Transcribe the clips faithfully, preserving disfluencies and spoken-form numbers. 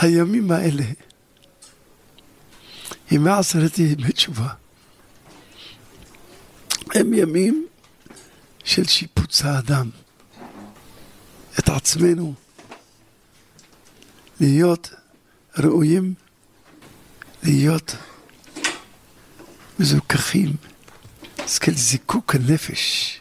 הימים האלה, ימי עשרת ימי תשובה, הם ימים של שיפוץ האדם, את עצמנו, להיות ראויים, להיות מזוכחים, אז כל זיקוק הנפש,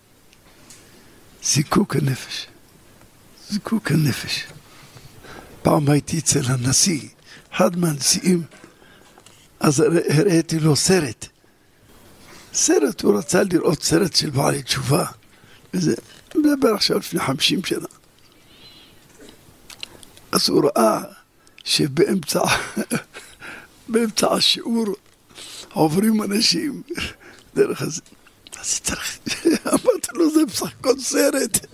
זיקוק הנפש, זיקוק הנפש. פעם הייתי אצל הנשיא, אחד מהנשיאים, אז הראיתי לו סרט, סרט, הוא רצה לראות סרט של בעלי תשובה, וזה מדבר עכשיו לפני חמישים שנה. אז הוא ראה שבאמצע באמצע השיעור עוברים אנשים דרך הזה. אז צריך, אמרתי לו, זה בסך הכל סרט.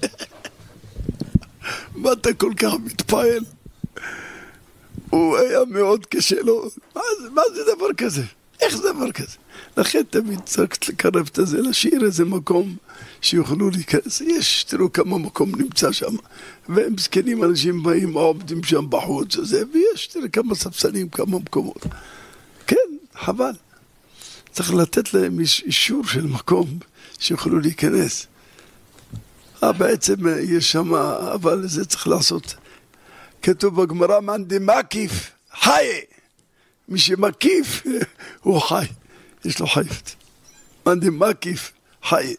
מה אתה כל כך מתפעל? הוא היה מאוד קשה לו. מה, מה זה דבר כזה? איך זה דבר כזה? לכן תמיד צריך לקרב את זה, להשאיר איזה מקום שיוכלו להיכנס. יש, תראו כמה מקום נמצא שם, והם זקנים, אנשים באים, עובדים שם בחוץ, וזה, ויש, תראו כמה ספסלים, כמה מקומות. כן, חבל. צריך לתת להם אישור של מקום שיוכלו להיכנס. אה, בעצם יש שם, אבל זה צריך לעשות. כתוב בגמרא, מאן דמקיף חי. מי שמקיף הוא חי. יש לו חיות. מאן דמקיף חי.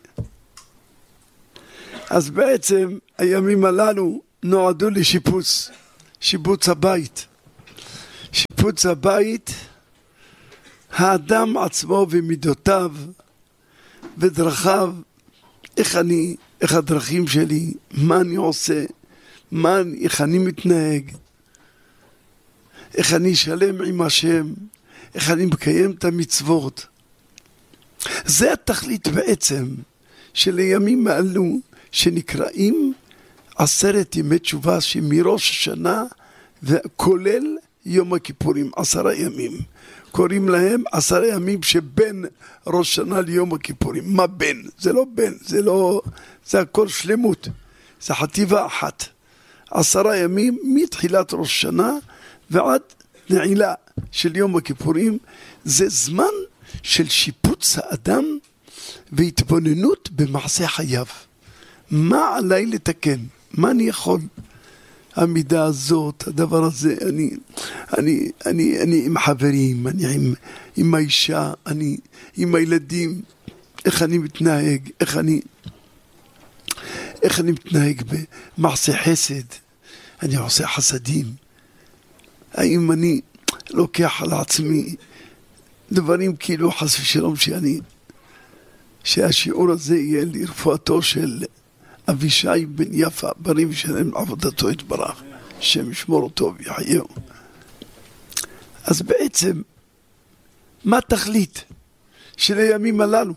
אז בעצם הימים הללו נועדו לשיפוץ. שיפוץ הבית. שיפוץ הבית, האדם עצמו ומידותיו ודרכיו, איך אני, איך הדרכים שלי, מה אני עושה, מה, איך אני מתנהג, איך אני שלם עם השם, איך אני מקיים את המצוות. זה התכלית בעצם של הימים האלו שנקראים עשרת ימי תשובה, שמראש השנה וכולל יום הכיפורים, עשרה ימים. קוראים להם עשרה ימים שבין ראש שנה ליום הכיפורים. מה בין? זה לא בין, זה לא, זה הכל שלמות. זה חטיבה אחת. עשרה ימים מתחילת ראש שנה ועד נעילה של יום הכיפורים. זה זמן של שיפוץ האדם והתבוננות במעשה חייו. מה עליי לתקן? מה אני יכול? המידה הזאת, הדבר הזה, אני, אני, אני, אני עם חברים, אני עם, עם האישה, אני עם הילדים, איך אני מתנהג, איך אני, איך אני מתנהג במעשה חסד, אני עושה חסדים, האם אני לוקח על עצמי דברים כאילו חס ושלום שאני, שהשיעור הזה יהיה לרפואתו של אבישי בן יפה, בריא ושלם עבודתו יתברך, שם ישמור אותו ויחייהו. אז בעצם, מה תכלית של הימים הללו?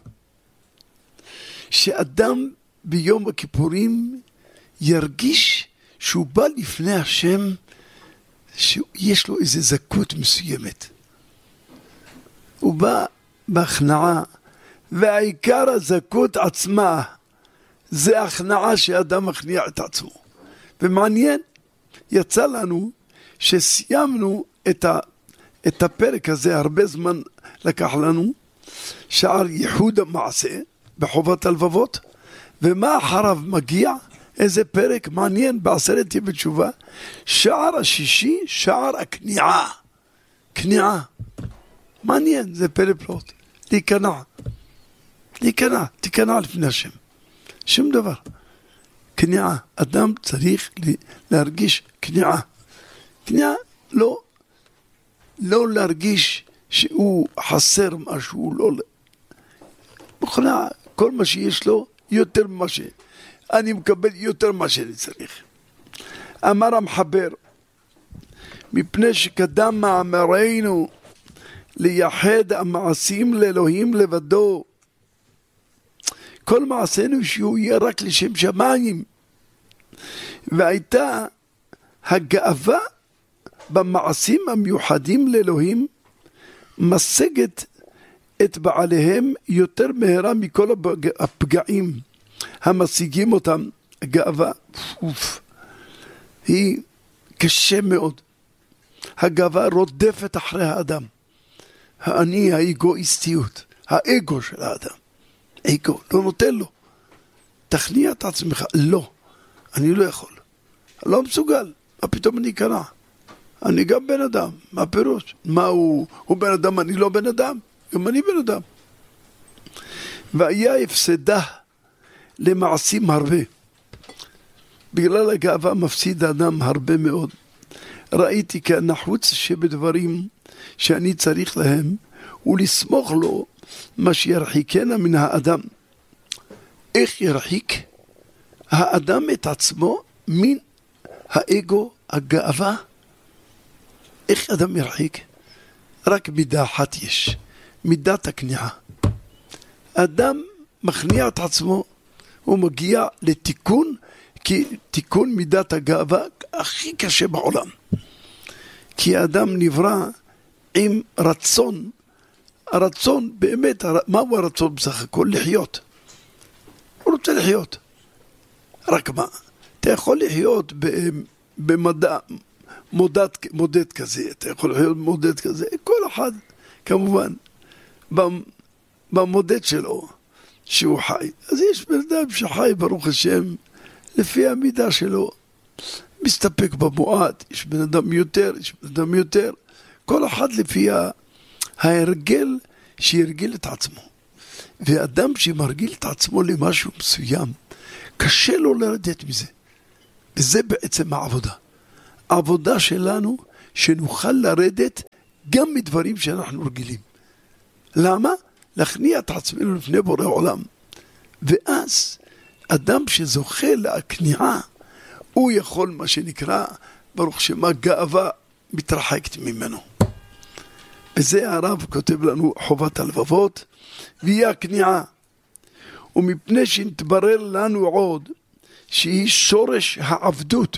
שאדם ביום הכיפורים ירגיש שהוא בא לפני השם, שיש לו איזו זכות מסוימת. הוא בא בהכנעה, והעיקר הזכות עצמה, זה הכנעה שאדם מכניע את עצמו. ומעניין, יצא לנו שסיימנו את, ה, את הפרק הזה, הרבה זמן לקח לנו, שער ייחוד המעשה בחובת הלבבות, ומה אחריו מגיע? איזה פרק מעניין בעשרת ימי תשובה, שער השישי, שער הכניעה. כניעה. מעניין, זה פלא פלאות. להיכנע. להיכנע, תיכנע לפני השם. שום דבר. כניעה. אדם צריך להרגיש כניעה. כניעה, לא, לא להרגיש שהוא חסר משהו, לא. מוכנה, כל מה שיש לו, יותר ממה ש... אני מקבל יותר ממה שאני צריך. אמר המחבר, מפני שקדם מאמרנו לייחד המעשים לאלוהים לבדו, כל מעשינו שהוא יהיה רק לשם שמיים, והייתה הגאווה במעשים המיוחדים לאלוהים משגת את בעליהם יותר מהרה מכל הפגעים המשיגים אותם. הגאווה אוף, היא קשה מאוד. הגאווה רודפת אחרי האדם. האני, האגואיסטיות, האגו של האדם. אגו, לא נותן לו. תכניע את עצמך. לא, אני לא יכול. לא מסוגל. מה פתאום אני אקרא? אני גם בן אדם. מה פירוש? מה הוא? הוא בן אדם, אני לא בן אדם. גם אני בן אדם. והיה הפסדה למעשים הרבה. בגלל הגאווה מפסיד האדם הרבה מאוד. ראיתי כנחוץ שבדברים שאני צריך להם, ולסמוך לו מה שירחיקנה מן האדם. איך ירחיק האדם את עצמו מן האגו, הגאווה? איך אדם ירחיק? רק מידה אחת יש, מידת הכניעה. אדם מכניע את עצמו, הוא מגיע לתיקון, כי תיקון מידת הגאווה הכי קשה בעולם. כי האדם נברא עם רצון, הרצון באמת, מהו הרצון בסך הכל? לחיות. הוא רוצה לחיות. רק מה? אתה יכול לחיות במדע, מודד, מודד כזה, אתה יכול לחיות במודד כזה, כל אחד כמובן במודד שלו שהוא חי. אז יש בן אדם שחי ברוך השם לפי המידה שלו, מסתפק במועט, יש בן אדם יותר, יש בן אדם יותר, כל אחד לפי ההרגל שירגיל את עצמו. ואדם שמרגיל את עצמו למשהו מסוים, קשה לו לרדת מזה. וזה בעצם העבודה. העבודה שלנו שנוכל לרדת גם מדברים שאנחנו רגילים. למה? להכניע את עצמנו לפני בורא עולם. ואז אדם שזוכה להכניעה, הוא יכול מה שנקרא, ברוך שמה גאווה מתרחקת ממנו. וזה הרב כותב לנו חובת הלבבות, והיא הכניעה. ומפני שנתברר לנו עוד, שהיא שורש העבדות.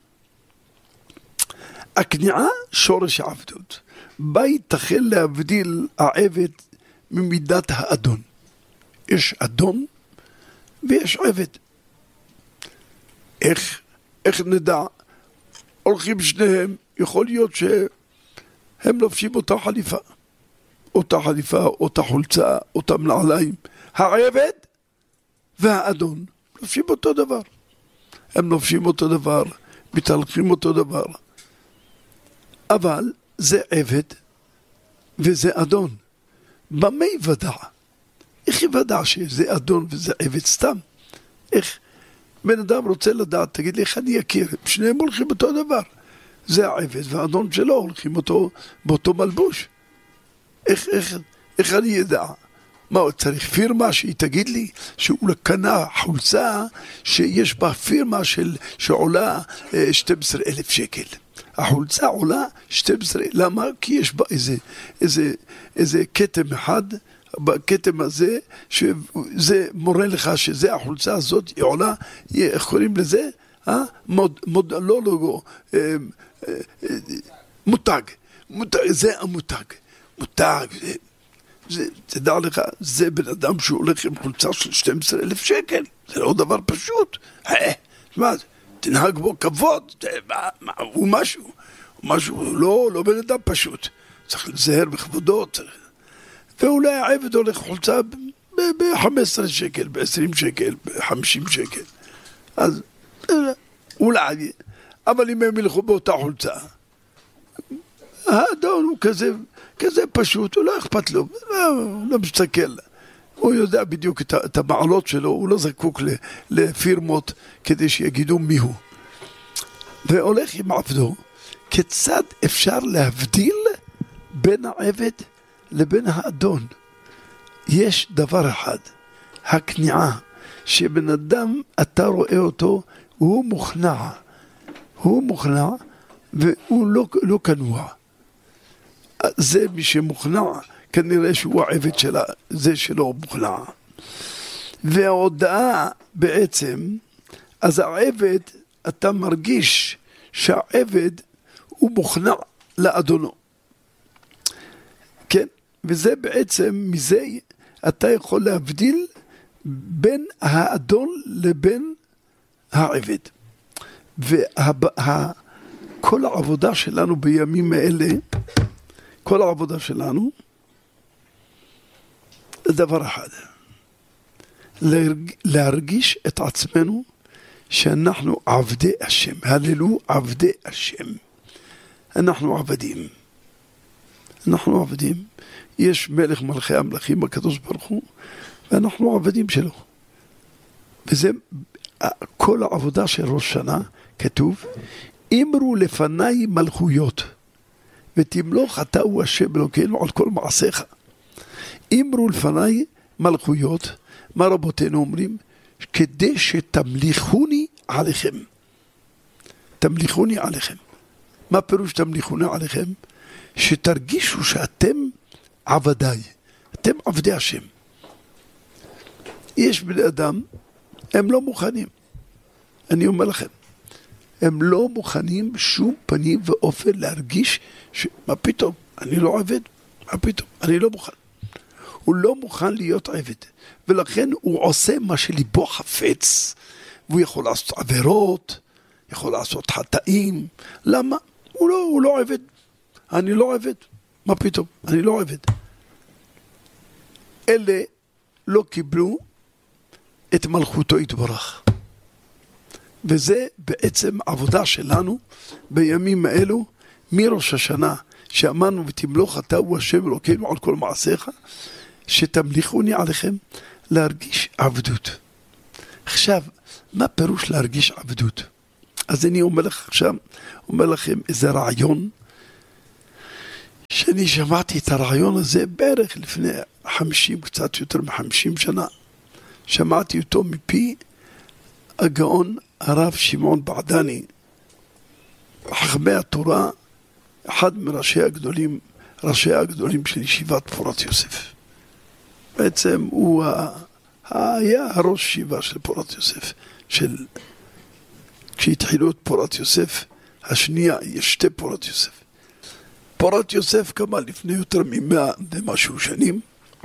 הכניעה שורש העבדות. בה ייתכן להבדיל העבד ממידת האדון. יש אדון ויש עבד. איך, איך נדע? הולכים שניהם, יכול להיות שהם לובשים אותה חליפה. אותה חליפה, אותה חולצה, אותם נעליים. העבד והאדון לובשים אותו דבר. הם לובשים אותו דבר, מתהלכים אותו דבר. אבל זה עבד וזה אדון. במה יוודע? איך יוודע שזה אדון וזה עבד סתם? איך? בן אדם רוצה לדעת, תגיד לי איך אני אכיר? שניהם הולכים אותו דבר. זה העבד והאדון שלו הולכים אותו באותו מלבוש. איך, איך, איך אני ידע? מה, הוא צריך פירמה שהיא תגיד לי שהוא קנה חולצה שיש בה פירמה של, שעולה שנים עשר אלף שקל. החולצה עולה שנים עשר, למה? כי יש בה איזה, איזה, איזה כתם אחד, בכתם הזה, שזה מורה לך שזה החולצה הזאת, היא עולה, איך קוראים לזה? אה? מוד, מוד, לא לוגו, אה, אה, אה, מותג, מותג, זה המותג, מותג, זה, זה, תדע לך, זה בן אדם שהולך עם חולצה של שנים עשר אלף שקל, זה לא דבר פשוט, אה, מה זה? תנהג בו כבוד, מה, מה, הוא משהו, הוא משהו, לא, לא בן אדם פשוט, צריך לזהר בכבודו, צריך. ואולי העבד הולך חולצה ב-חמישה עשר שקל, ב-עשרים שקל, ב-חמישים שקל, אז אולי, אבל אם הם ילכו באותה חולצה, האדון הוא כזה, כזה פשוט, הוא לא אכפת לו, לא, לא מסתכל, הוא יודע בדיוק את, את המעלות שלו, הוא לא זקוק לפירמות כדי שיגידו מי הוא. והולך עם עבדו, כיצד אפשר להבדיל בין העבד לבין האדון? יש דבר אחד, הכניעה, שבן אדם אתה רואה אותו, הוא מוכנע, הוא מוכנע והוא לא, לא כנוע. זה מי שמוכנע, כנראה שהוא העבד שלה, זה שלא מוכנע. וההודעה בעצם, אז העבד, אתה מרגיש שהעבד הוא מוכנע לאדונו. כן? וזה בעצם, מזה אתה יכול להבדיל בין האדון לבין העבד. כל העבודה שלנו בימים האלה, כל העבודה שלנו, זה דבר אחד. להרג... להרגיש את עצמנו שאנחנו עבדי השם. הללו עבדי השם. אנחנו עבדים. אנחנו עבדים. יש מלך מלכי המלכים הקדוש ברוך הוא, ואנחנו עבדים שלו. וזה כל העבודה של ראש שנה, כתוב, אמרו לפניי מלכויות, ותמלוך אתה הוא השם אלוקינו על כל מעשיך. אמרו לפניי מלכויות, מה רבותינו אומרים? כדי שתמליכוני עליכם. תמליכוני עליכם. מה פירוש תמליכוני עליכם? שתרגישו שאתם עבדיי, אתם עבדי השם. יש בני אדם, הם לא מוכנים. אני אומר לכם, הם לא מוכנים שום פנים ואופן להרגיש ש... מה פתאום? אני לא עבד. מה פתאום? אני לא מוכן. הוא לא מוכן להיות עבד. ולכן הוא עושה מה שליבו חפץ. והוא יכול לעשות עבירות, יכול לעשות חטאים. למה? הוא לא, הוא לא עבד. אני לא עבד. מה פתאום? אני לא עבד. אלה לא קיבלו את מלכותו יתברך. וזה בעצם עבודה שלנו בימים האלו, מראש השנה, שאמרנו ותמלוך אתה הוא השם אלוקינו על כל מעשיך, שתמליכוני עליכם, להרגיש עבדות. עכשיו, מה פירוש להרגיש עבדות? אז אני אומר לך עכשיו, אומר לכם איזה רעיון, שאני שמעתי את הרעיון הזה בערך לפני חמישים, קצת יותר מחמישים שנה. שמעתי אותו מפי הגאון הרב שמעון בעדני, חכמי התורה, אחד מראשי הגדולים, ראשי הגדולים של ישיבת פורת יוסף. בעצם הוא היה הראש ישיבה של פורת יוסף, של כשהתחילו את פורת יוסף השנייה, יש שתי פורת יוסף. פורת יוסף קמה לפני יותר ממאה ומשהו שנים,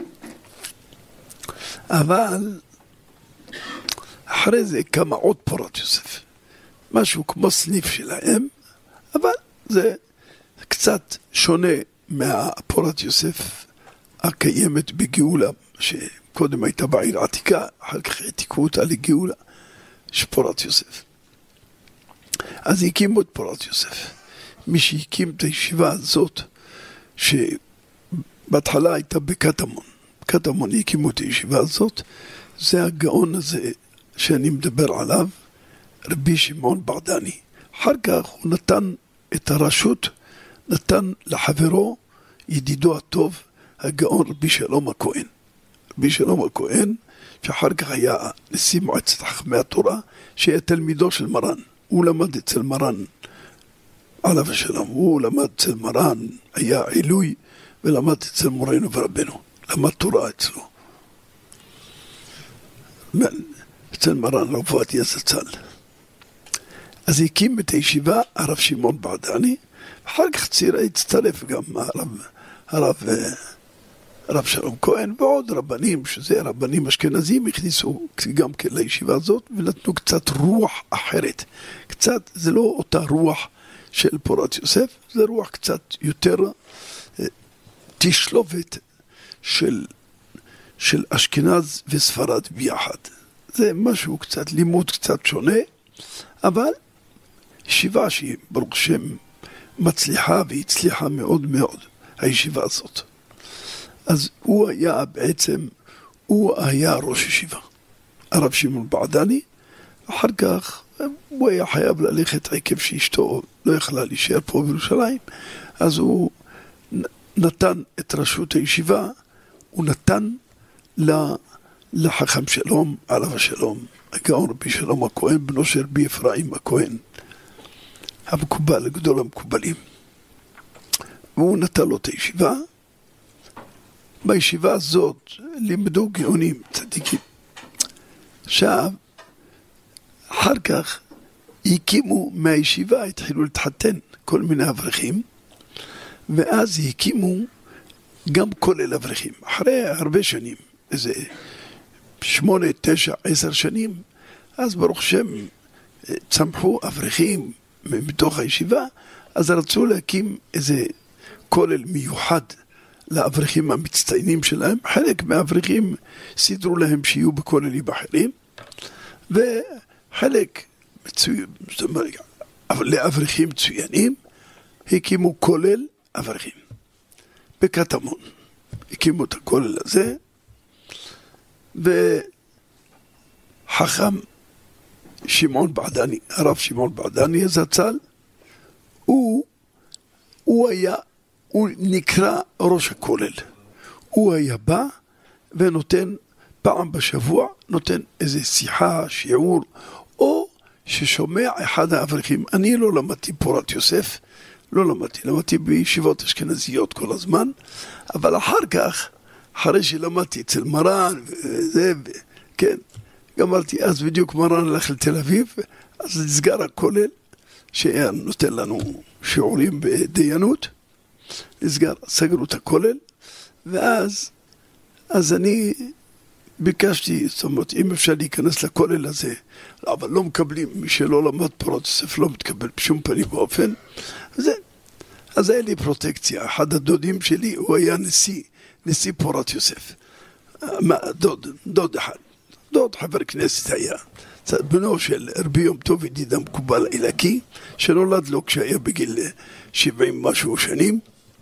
אבל אחרי זה קמה עוד פורת יוסף, משהו כמו סניף שלהם, אבל זה קצת שונה מהפורת יוסף הקיימת בגאולה, שקודם הייתה בעיר עתיקה, אחר כך העתיקו אותה לגאולה, שפורת יוסף. אז הקימו את פורת יוסף. מי שהקים את הישיבה הזאת, שבהתחלה הייתה בקטמון, קטמון הקימו את הישיבה הזאת, זה הגאון הזה שאני מדבר עליו, רבי שמעון בעדני. אחר כך הוא נתן את הרשות, נתן לחברו, ידידו הטוב, הגאון רבי שלום הכהן. רבי שלום הכהן, שאחר כך היה נשיא מועצת חכמי התורה, שהיה תלמידו של מרן. הוא למד אצל מרן, עליו השלום, הוא למד אצל מרן, היה עילוי, ולמד אצל מורנו ורבנו, למד תורה אצלו. אצל מרן רב עובדיה זצ"ל. אז הקים את הישיבה הרב שמעון בעדני, אחר כך צירה הצטרף גם הרב, הרב, הרב שלום כהן ועוד רבנים, שזה רבנים אשכנזים, הכניסו גם כן לישיבה הזאת ונתנו קצת רוח אחרת. קצת, זה לא אותה רוח של פורת יוסף, זה רוח קצת יותר תשלובת של, של אשכנז וספרד ביחד. זה משהו קצת, לימוד קצת שונה, אבל ישיבה שהיא ברוך שם מצליחה והצליחה מאוד מאוד, הישיבה הזאת. אז הוא היה בעצם, הוא היה ראש ישיבה, הרב שמעון בעדני. אחר כך הוא היה חייב ללכת עקב שאשתו לא יכלה להישאר פה בירושלים, אז הוא נתן את רשות הישיבה, הוא נתן לחכם שלום, עליו השלום, הגאון רבי שלום הכהן, בנו של רבי אפרים הכהן, המקובל, גדול המקובלים. והוא נתן לו את הישיבה. בישיבה הזאת לימדו גאונים, צדיקים. עכשיו, אחר כך הקימו מהישיבה, התחילו להתחתן כל מיני אברכים, ואז הקימו גם כולל אברכים. אחרי הרבה שנים, איזה שמונה, תשע, עשר שנים, אז ברוך שם צמחו אברכים, מתוך הישיבה, אז רצו להקים איזה כולל מיוחד לאברכים המצטיינים שלהם. חלק מהאברכים סידרו להם שיהיו בכוללים אחרים, וחלק מצוין, זאת אומרת, לאברכים מצוינים, הקימו כולל אברכים בקטמון. הקימו את הכולל הזה, וחכם שמעון בעדני, הרב שמעון בעדני זצ"ל, הוא, הוא היה, הוא נקרא ראש הכולל. הוא היה בא ונותן פעם בשבוע, נותן איזה שיחה, שיעור, או ששומע אחד האברכים. אני לא למדתי פורת יוסף, לא למדתי, למדתי בישיבות אשכנזיות כל הזמן, אבל אחר כך, אחרי שלמדתי אצל מרן, וזה, כן, גמרתי, אז בדיוק מרן הלך לתל אביב, אז נסגר הכולל, שהיה נותן לנו שיעורים בדיינות, נסגר, סגרו את הכולל, ואז, אז אני ביקשתי, זאת אומרת, אם אפשר להיכנס לכולל הזה, אבל לא מקבלים, מי שלא למד פורת יוסף לא מתקבל בשום פנים באופן, וזה, אז היה לי פרוטקציה. אחד הדודים שלי, הוא היה נשיא, נשיא פורת יוסף. מה, דוד, דוד אחד. דוד חבר כנסת היה. בנו של רבי יום טוב ידידה מקובל עילקי, שנולד לו כשהיה בגיל שבעים משהו שנים.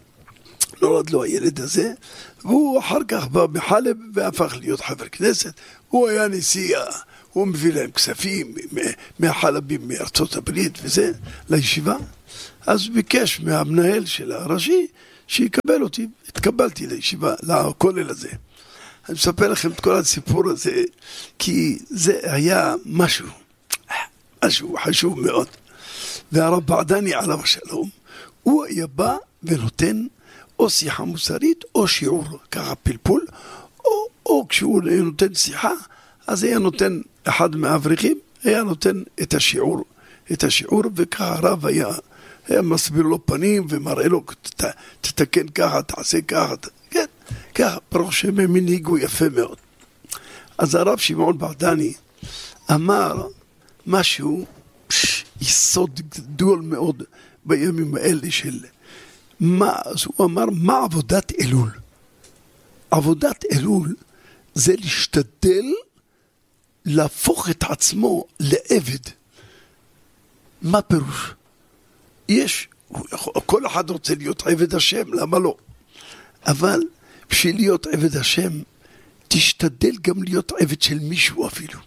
נולד לו הילד הזה, והוא אחר כך בא מחלב והפך להיות חבר כנסת. הוא היה נשיא, הוא מביא להם כספים מהחלבים מארצות הברית וזה, לישיבה. אז ביקש מהמנהל של הראשי שיקבל אותי. התקבלתי לישיבה, לכולל הזה. אני מספר לכם את כל הסיפור הזה, כי זה היה משהו, משהו חשוב מאוד. והרב בעדני עליו השלום, הוא היה בא ונותן או שיחה מוסרית או שיעור, ככה פלפול, או, או כשהוא נותן שיחה, אז היה נותן אחד מהאברכים, היה נותן את השיעור, את השיעור, וככה הרב היה, היה מסביר לו פנים ומראה לו, ת, תתקן ככה, תעשה ככה, כן, ככה, ברוך שהם מנהיגו יפה מאוד. אז הרב שמעון בעדני אמר משהו, פש, יסוד גדול מאוד בימים האלה של, מה, אז הוא אמר, מה עבודת אלול? עבודת אלול זה להשתדל להפוך את עצמו לעבד. מה פירוש? יש, כל אחד רוצה להיות עבד השם, למה לא? אבל בשביל להיות עבד השם, תשתדל גם להיות עבד של מישהו אפילו.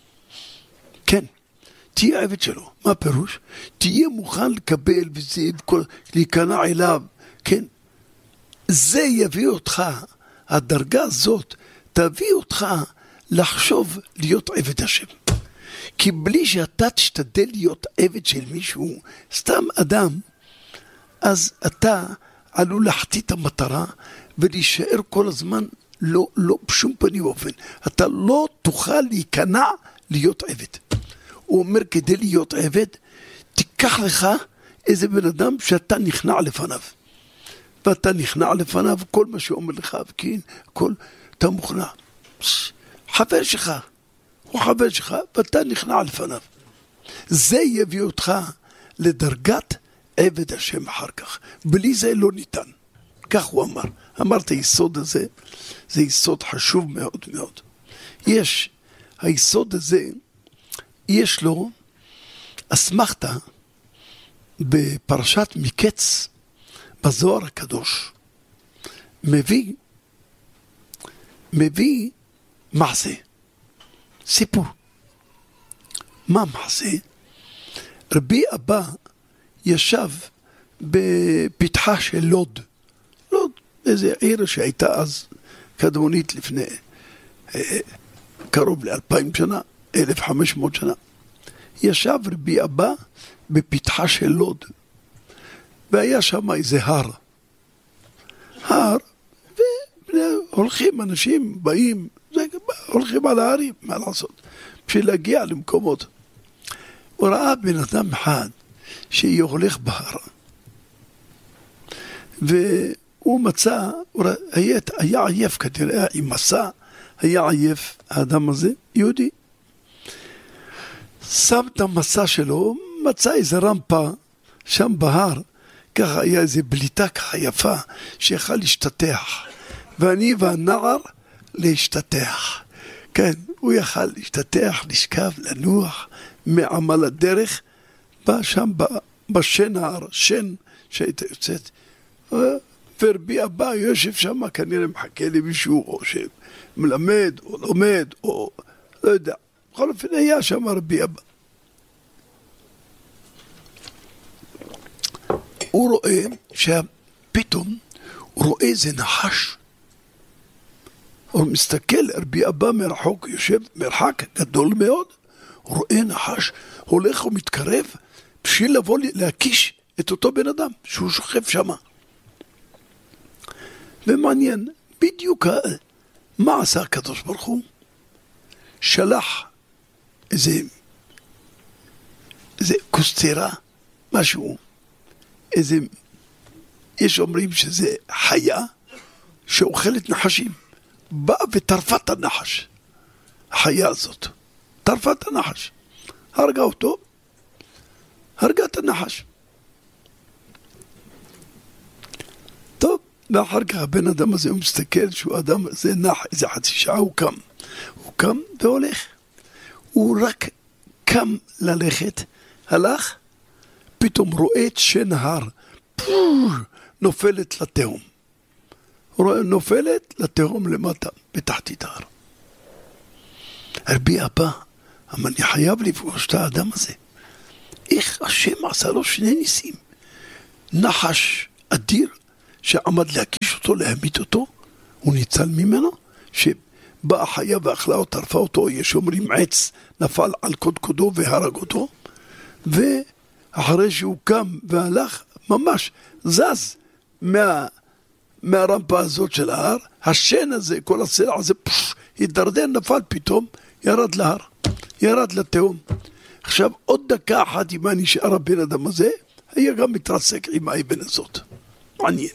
כן, תהיה עבד שלו. מה פירוש? תהיה מוכן לקבל וזה, להיכנע אליו, כן? זה יביא אותך, הדרגה הזאת, תביא אותך לחשוב להיות עבד השם. כי בלי שאתה תשתדל להיות עבד של מישהו, סתם אדם, אז אתה עלול להחטיא את המטרה ולהישאר כל הזמן לא, לא בשום פנים אופן. אתה לא תוכל להיכנע להיות עבד. הוא אומר, כדי להיות עבד, תיקח לך איזה בן אדם שאתה נכנע לפניו. ואתה נכנע לפניו, כל מה שאומר לך, וכן, כל, אתה מוכנע. חבר שלך, הוא חבר שלך, ואתה נכנע לפניו. זה יביא אותך לדרגת עבד השם אחר כך. בלי זה לא ניתן. כך הוא אמר. אמר את היסוד הזה, זה יסוד חשוב מאוד מאוד. יש, היסוד הזה, יש לו אסמכתה בפרשת מקץ בזוהר הקדוש. מביא, מביא מעשה, סיפור. מה מעשה? רבי אבא ישב בפתחה של לוד. לוד, איזו עיר שהייתה אז קדמונית לפני אה, קרוב לאלפיים שנה, אלף וחמש מאות שנה. ישב רבי אבא בפתחה של לוד, והיה שם איזה הר. הר, והולכים אנשים, באים, זה, הולכים על ההרים, מה לעשות? בשביל להגיע למקומות. הוא ראה בן אדם אחד שהולך בהר, והוא מצא, הוא ראה, היה, היה עייף כנראה, עם מסע, היה עייף האדם הזה, יהודי. שם את המסע שלו, מצא איזה רמפה שם בהר, ככה היה איזה בליטה ככה יפה שיכל להשתתח, ואני והנער להשתתח. כן, הוא יכל להשתתח, לשכב, לנוח מעמל הדרך, בא שם בשן ההר, שן שהייתה יוצאת, ורבי אבא יושב שם, כנראה מחכה למישהו, או שמלמד, או לומד, או לא יודע. בכל אופן היה שם רבי אבא. הוא רואה שפתאום הוא רואה איזה נחש. הוא מסתכל, רבי אבא מרחוק, יושב מרחק גדול מאוד, הוא רואה נחש, הולך ומתקרב, בשביל לבוא להקיש את אותו בן אדם שהוא שוכב שם. ומעניין, בדיוק מה עשה הקדוש ברוך הוא? שלח איזה, איזה קוסטרה, משהו, איזה, יש אומרים שזה חיה שאוכלת נחשים. באה וטרפה את הנחש, החיה הזאת, טרפה את הנחש, הרגה אותו, הרגה את הנחש. טוב, ואחר כך הבן אדם הזה הוא מסתכל שהוא אדם הזה נח, איזה חצי שעה הוא קם, הוא קם והולך, הוא רק קם ללכת, הלך, פתאום רואה את שן הר, נופלת לתהום. נופלת לתהום למטה, בתחתית ההר. רבי אבא, אבל אני חייב לפגוש את האדם הזה. איך השם עשה לו שני ניסים? נחש אדיר, שעמד להקיש אותו, להמית אותו, הוא ניצל ממנו, שבאה חיה ואכלה או טרפה אותו, יש אומרים עץ, נפל על קודקודו והרג אותו, ואחרי שהוא קם והלך, ממש זז מה... מהרמפה הזאת של ההר, השן הזה, כל הסלע הזה, פש, התדרדר, נפל פתאום, ירד להר, ירד לתהום. עכשיו, עוד דקה אחת, אם נשאר הבן אדם הזה, היה גם מתרסק עם האבן הזאת. מעניין.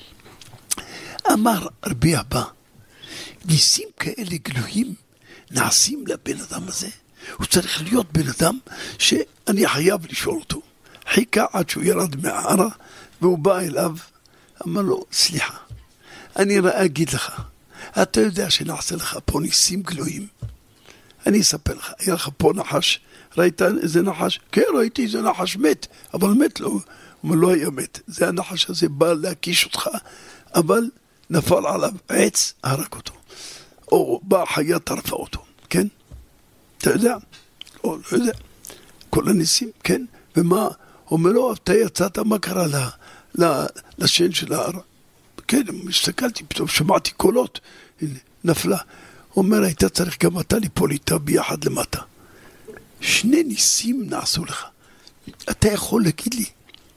אמר רבי אבא, ניסים כאלה גלויים נעשים לבן אדם הזה. הוא צריך להיות בן אדם שאני חייב לשאול אותו. חיכה עד שהוא ירד מהערה, והוא בא אליו, אמר לו, סליחה, אני ראה אגיד לך, אתה יודע שנעשה לך פה ניסים גלויים. אני אספר לך, היה לך פה נחש, ראית איזה נחש? כן, ראיתי איזה נחש מת, אבל מת לא, אבל לא היה מת. זה הנחש הזה בא להקיש אותך, אבל נפל עליו עץ, הרג אותו. או בא חיה טרפה אותו, כן? אתה יודע? או לא יודע. כל הניסים, כן? ומה? אומר לו, אתה יצאת, מה קרה לה? לשן של ההר. כן, הסתכלתי, פתאום שמעתי קולות, הנה, נפלה. הוא אומר, היית צריך גם אתה ליפול איתה ביחד למטה. שני ניסים נעשו לך. אתה יכול להגיד לי,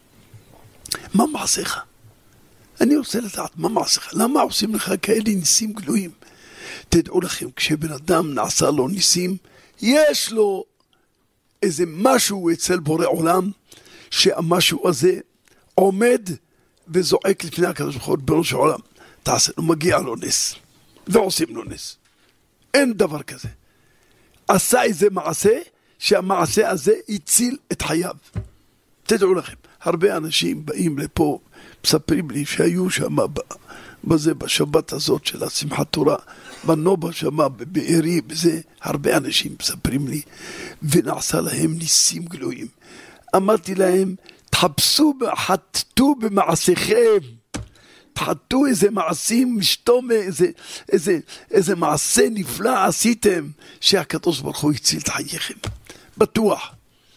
מה מעשיך? אני רוצה לדעת, מה מעשיך? למה עושים לך כאלה ניסים גלויים? תדעו לכם, כשבן אדם נעשה לו ניסים, יש לו איזה משהו אצל בורא עולם, שהמשהו הזה עומד וזועק לפני הקדוש ברוך הוא, ריבונו של עולם, תעשה לו, מגיע לו נס, ועושים לו נס. אין דבר כזה. עשה איזה מעשה, שהמעשה הזה הציל את חייו. תדעו לכם, הרבה אנשים באים לפה, מספרים לי שהיו שם בזה, בשבת הזאת של השמחת תורה, בנובה שם, בבארי, בזה, הרבה אנשים מספרים לי, ונעשה להם ניסים גלויים. אמרתי להם, תחפשו, חטאו במעשיכם, תחטאו איזה מעשים, משתום איזה, איזה, איזה מעשה נפלא עשיתם, שהקדוש ברוך הוא הציל את חייכם. בטוח.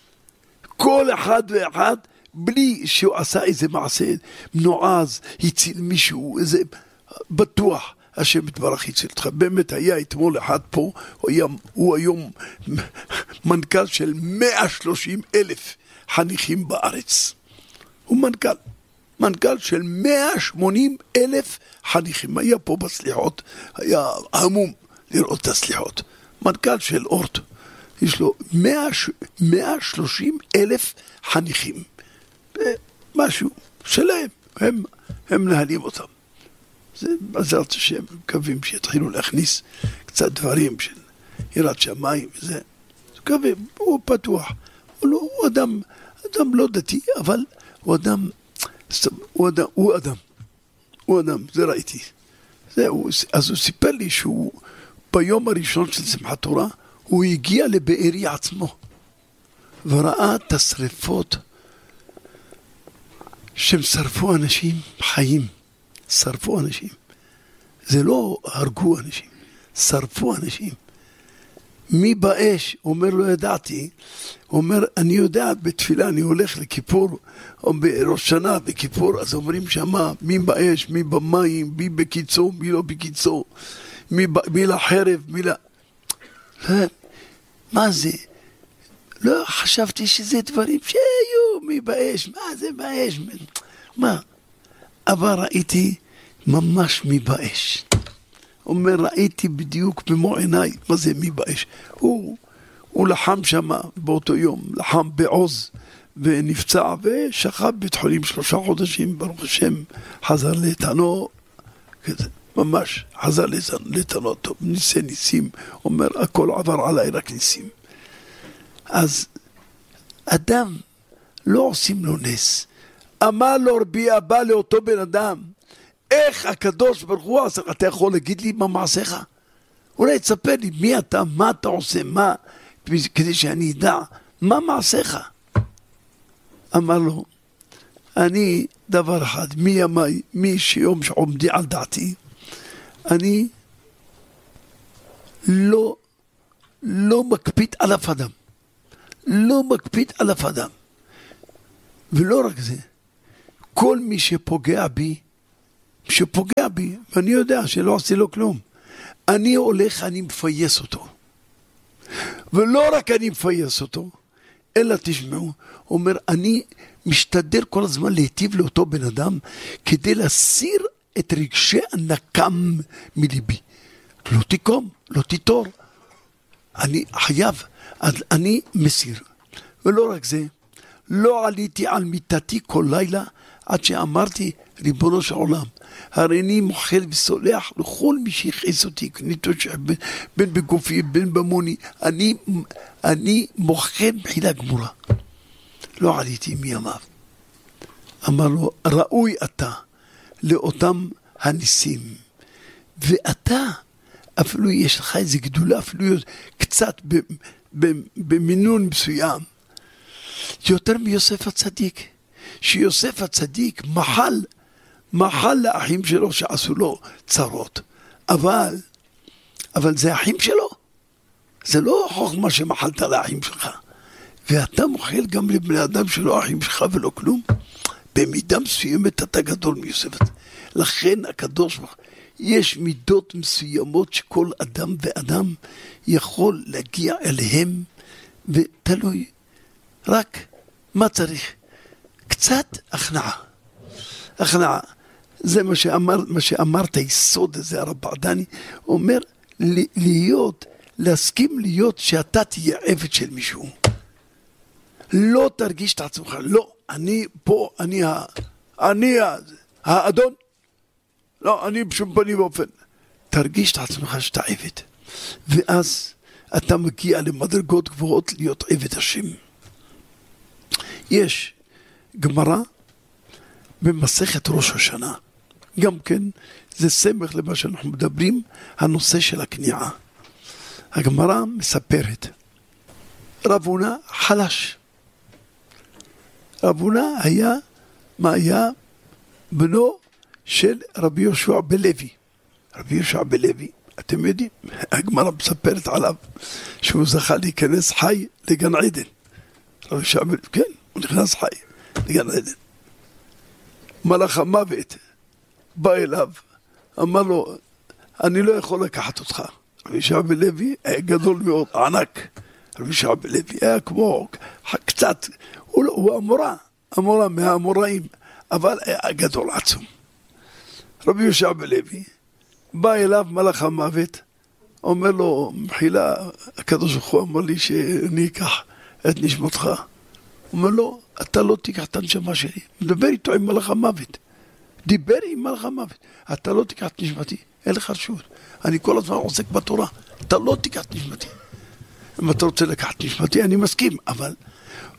כל אחד ואחד, בלי שהוא עשה איזה מעשה נועז, הציל מישהו, איזה, בטוח. השם יתברך הציל אותך. באמת היה אתמול אחד פה, הוא, היה, הוא היום מנכ"ל של מאה ושלושים אלף חניכים בארץ. הוא מנכ"ל. מנכ"ל של מאה ושמונים אלף חניכים. היה פה בסליחות, היה המום לראות את הסליחות. מנכ"ל של אורט. יש לו מאה ושלושים אלף חניכים. משהו שלהם. הם, הם מנהלים אותם. זה בעזרת השם, מקווים שיתחילו להכניס קצת דברים של יראת שמיים וזה. מקווים, הוא פתוח. הוא, לא, הוא אדם, אדם לא דתי, אבל הוא אדם, הוא אדם, הוא אדם, הוא אדם, זה ראיתי. זהו, אז הוא סיפר לי שהוא ביום הראשון של שמחת תורה, הוא הגיע לבארי עצמו, וראה את השריפות שהם שרפו אנשים חיים, שרפו אנשים. זה לא הרגו אנשים, שרפו אנשים. מי באש? אומר לא ידעתי, אומר אני יודע בתפילה, אני הולך לכיפור, או בראש שנה בכיפור, אז אומרים שמה, מי באש, מי במים, מי בקיצור, מי לא בקיצור, מי, מי לחרב, מי לה... מה זה? לא חשבתי שזה דברים שהיו, מי באש, מה זה באש? מה? אבל ראיתי ממש מי באש. אומר, ראיתי בדיוק במו עיניי, מה זה מי באש? הוא, הוא לחם שם באותו יום, לחם בעוז, ונפצע ושכב בית חולים שלושה חודשים, ברוך השם, חזר לאיתנו, ממש, חזר לאיתנו טוב, ניסי ניסים, אומר, הכל עבר עליי, רק ניסים. אז אדם, לא עושים לו נס. אמר לו רבי אבא לאותו בן אדם, איך הקדוש ברוך הוא עשה, אתה יכול להגיד לי מה מעשיך? אולי תספר לי מי אתה, מה אתה עושה, מה, כדי שאני אדע, מה מעשיך? אמר לו, אני דבר אחד, מי ימי, מי שיום שעומדי על דעתי, אני לא, לא מקפיד על אף אדם. לא מקפיד על אף אדם. ולא רק זה, כל מי שפוגע בי, שפוגע בי, ואני יודע שלא עושה לו כלום, אני הולך, אני מפייס אותו. ולא רק אני מפייס אותו, אלא תשמעו, אומר, אני משתדל כל הזמן להיטיב לאותו בן אדם, כדי להסיר את רגשי הנקם מליבי. לא תקום, לא תיטור. אני חייב, אני מסיר. ולא רק זה, לא עליתי על מיטתי כל לילה, עד שאמרתי, ריבונו של עולם, הרי אני מוחל וסולח לכל מי שיכעס אותי, בין, בין בגופי, בין במוני, אני, אני מוחל מחילה גמורה. לא עליתי מימיו. אמר לו, ראוי אתה לאותם הניסים, ואתה, אפילו יש לך איזו גדולה, אפילו קצת במינון מסוים, יותר מיוסף הצדיק, שיוסף הצדיק מחל, מחל לאחים שלו שעשו לו צרות, אבל, אבל זה אחים שלו, זה לא חוכמה שמחלת לאחים שלך, ואתה מוחל גם לבני אדם שלא אחים שלך ולא כלום, במידה מסוימת אתה גדול מיוסף. לכן הקדוש ברוך הוא, יש מידות מסוימות שכל אדם ואדם יכול להגיע אליהם, ותלוי רק מה צריך, קצת הכנעה. הכנעה, זה מה שאמר, מה שאמרת, היסוד הזה, הרב בעדני, אומר להיות, להסכים להיות שאתה תהיה עבד של מישהו. לא תרגיש את עצמך, לא, אני פה, אני, ה, אני האדון, לא, אני בשום פנים ואופן. תרגיש את עצמך שאתה עבד, ואז אתה מגיע למדרגות גבוהות להיות עבד השם. יש גמרא במסכת ראש השנה, גם כן זה סמך למה שאנחנו מדברים, הנושא של הכניעה. הגמרא מספרת, רב הונא חלש. רב הונא היה, מה היה? בנו של רבי יהושע בן לוי. רבי יהושע בן לוי, אתם יודעים, הגמרא מספרת עליו שהוא זכה להיכנס חי לגן עדן. רבי יהושע בן לוי, כן, הוא נכנס חי לגן עדן. מלאך המוות בא אליו, אמר לו, אני לא יכול לקחת אותך. רבי יהושע בן לוי היה גדול מאוד, ענק. רבי יהושע בן לוי היה כמו קצת, הוא, הוא אמורה, אמורה מהאמוראים, אבל היה גדול עצום. רבי יהושע בן לוי בא אליו מלאך המוות, אומר לו, מחילה, הקדוש ברוך הוא אמר לי שאני אקח את נשמתך. אומר לו, אתה לא תיקח את הנשמה שלי. מדבר איתו עם מלאך המוות. דיבר עם מלאך המוות. אתה לא תיקח את נשמתי, אין לך רשות. אני כל הזמן עוסק בתורה. אתה לא תיקח את נשמתי. אם אתה רוצה לקחת את נשמתי, אני מסכים, אבל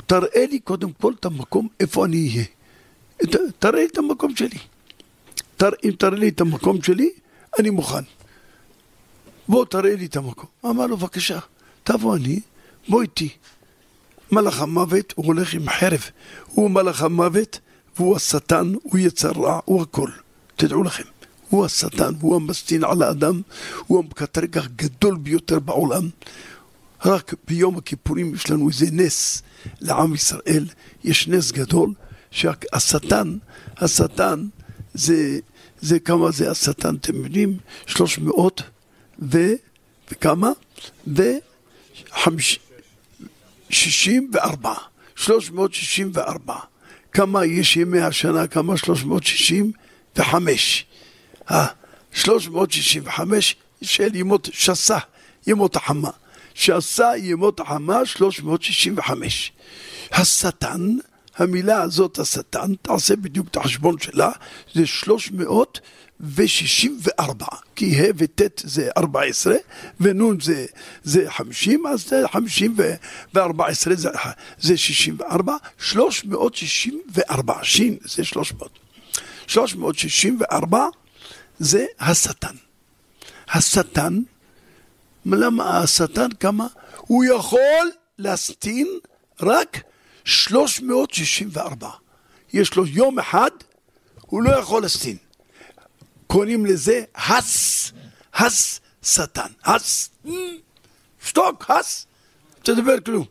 תראה לי קודם כל את המקום איפה אני אהיה. ת, תראה לי את המקום שלי. תר, אם תראה לי את המקום שלי, אני מוכן. בוא תראה לי את המקום. אמר לו, בבקשה, תבוא אני, בוא איתי. מלאך המוות, הוא הולך עם חרב. הוא מלאך המוות, והוא השטן, הוא יצר רע, הוא הכל. תדעו לכם, הוא השטן, הוא המסטין על האדם, הוא המקטרגח גדול ביותר בעולם. רק ביום הכיפורים יש לנו איזה נס לעם ישראל, יש נס גדול, שהשטן, השטן, זה, זה כמה זה השטן, אתם יודעים? שלוש מאות ו... וכמה? וחמיש... שישים וארבע. שלוש מאות שישים וארבע. כמה יש ימי השנה? כמה? שלוש מאות שישים וחמש. אה, שלוש מאות שישים וחמש של ימות שסה, ימות החמה. שעשה ימות החמה שלוש מאות שישים וחמש. השטן, המילה הזאת השטן, תעשה בדיוק את החשבון שלה, זה שלוש מאות ושישים וארבע, כי ה' וט' זה ארבע עשרה, ונון זה, זה חמישים, אז זה חמישים וארבע עשרה, זה, זה שישים וארבע, שלוש מאות שישים וארבע, שין זה שלוש מאות. שלוש מאות שישים וארבע זה השטן. השטן, למה השטן כמה? הוא יכול להסתין רק שלוש מאות שישים וארבע. יש לו יום אחד, הוא לא יכול להסתין. קוראים לזה הס, הס שטן. הס, שתוק, הס, תדבר כלום.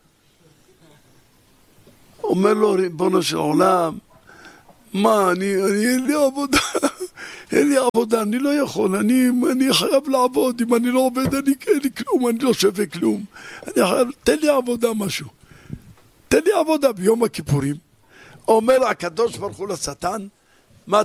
אומר לו, ריבונו של עולם, מה, אני, אני, אין לי עבודה, אין לי עבודה, אני לא יכול, אני, אני חייב לעבוד, אם אני לא עובד, אני, אין לי כלום, אני לא שווה כלום. אני חייב, תן לי עבודה משהו. תן לי עבודה ביום הכיפורים. אומר הקדוש ברוך הוא לשטן,